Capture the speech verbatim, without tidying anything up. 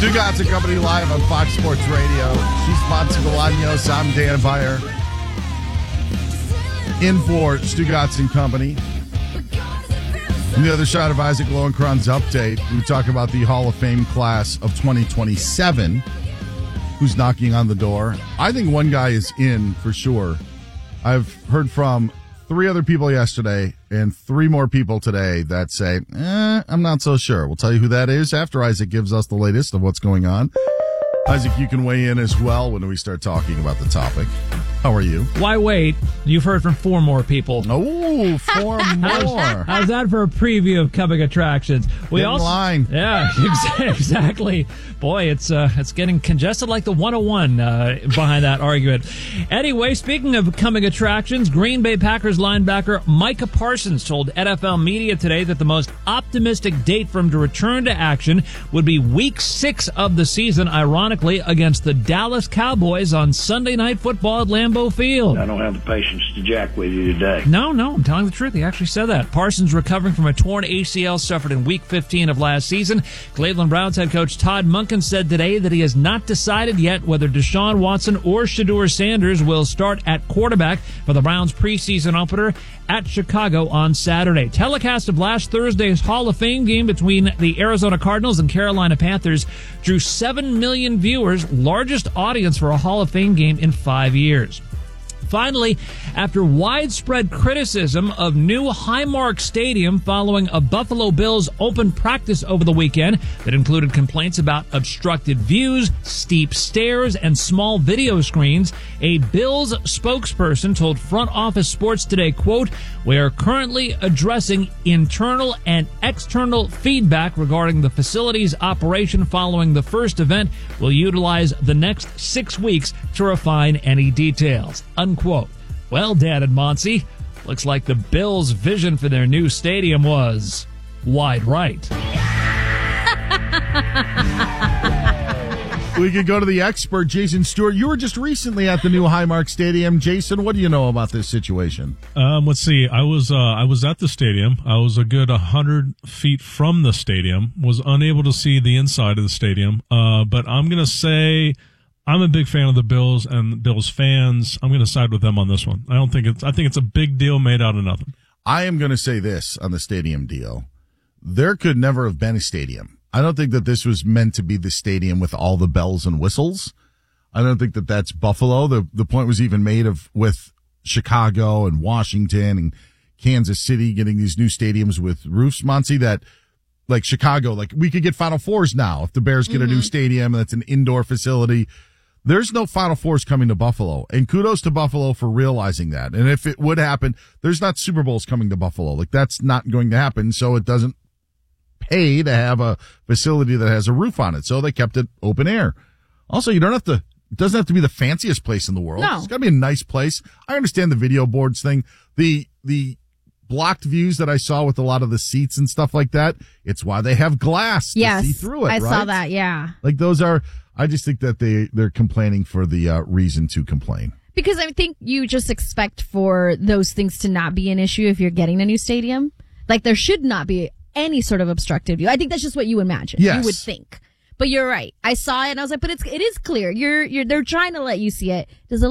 Stugotz and Company live on Fox Sports Radio. She's Monty Bolaños. I'm Dan Beyer. In for Stugotz and Company. On the other side of Isaac Lowenkron's update, we talk about the Hall of Fame class of twenty twenty-seven. Who's knocking on the door? I think one guy is in for sure. I've heard from three other people yesterday and three more people today that say, eh, I'm not so sure. We'll tell you who that is after Isaac gives us the latest of what's going on. Isaac, you can weigh in as well when we start talking about the topic. How are you? Why wait? You've heard from four more people. Oh, four more. How's that for a preview of coming attractions? We Get in also, line. Yeah, exactly. Boy, it's uh, it's getting congested like the one oh one uh, behind that argument. Anyway, speaking of coming attractions, Green Bay Packers linebacker Micah Parsons told N F L media today that the most optimistic date for him to return to action would be week six of the season, ironically, against the Dallas Cowboys on Sunday Night Football at Lambeau Field. I don't have the patience to jack with you today. No, no, I'm telling the truth. He actually said that. Parsons recovering from a torn A C L suffered in Week fifteen of last season. Cleveland Browns head coach Todd Monken said today that he has not decided yet whether Deshaun Watson or Shedeur Sanders will start at quarterback for the Browns preseason opener at Chicago on Saturday. Telecast of last Thursday's Hall of Fame game between the Arizona Cardinals and Carolina Panthers drew seven million viewers, largest audience for a Hall of Fame game in five years. Finally, after widespread criticism of new Highmark Stadium following a Buffalo Bills open practice over the weekend that included complaints about obstructed views, steep stairs, and small video screens, a Bills spokesperson told Front Office Sports Today, quote, "We are currently addressing internal and external feedback regarding the facility's operation following the first event. We'll utilize the next six weeks to refine any details." Unquote. Well, Dan and Monty, looks like the Bills' vision for their new stadium was wide right. We could go to the expert, Jason Stewart. You were just recently at the new Highmark Stadium. Jason, what do you know about this situation? Um, let's see. I was uh, I was at the stadium. I was a good one hundred feet from the stadium. Was unable to see the inside of the stadium. Uh, but I'm going to say I'm a big fan of the Bills and Bills fans. I'm going to side with them on this one. I don't think it's. I think it's a big deal made out of nothing. I am going to say this on the stadium deal. There could never have been a stadium. I don't think that this was meant to be the stadium with all the bells and whistles. I don't think that that's Buffalo. The the point was even made of with Chicago and Washington and Kansas City getting these new stadiums with roofs, Monty, that like Chicago, like we could get Final Fours now if the Bears get mm-hmm. a new stadium and it's an indoor facility. There's no Final Fours coming to Buffalo, and kudos to Buffalo for realizing that. And if it would happen, there's not Super Bowls coming to Buffalo. Like, that's not going to happen, so it doesn't pay to have a facility that has a roof on it. So they kept it open air. Also, you don't have to, it doesn't have to be the fanciest place in the world. No. It's got to be a nice place. I understand the video boards thing. The, the blocked views that I saw with a lot of the seats and stuff like that, it's why they have glass to yes, see through it, I right? saw that, yeah. Like, those are, I just think that they, they're complaining for the uh, reason to complain. Because I think you just expect for those things to not be an issue if you're getting a new stadium. Like, there should not be any sort of obstructed view. I think that's just what you imagine. Yes. You would think. But you're right. I saw it and I was like, but it's, it is clear. You're, you're, they're trying to let you see it. Does